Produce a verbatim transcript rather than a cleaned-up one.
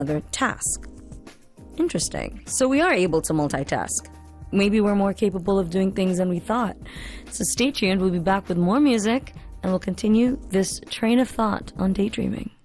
another task. Interesting. So we are able to multitask. Maybe we're more capable of doing things than we thought. So stay tuned, we'll be back with more music, and we'll continue this train of thought on daydreaming.